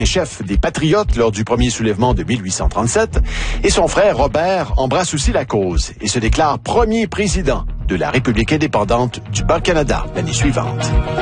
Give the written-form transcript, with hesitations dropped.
chef des Patriotes lors du premier soulèvement de 1837, et son frère Robert embrasse aussi la cause et se déclare premier président de la République indépendante du Bas-Canada l'année suivante.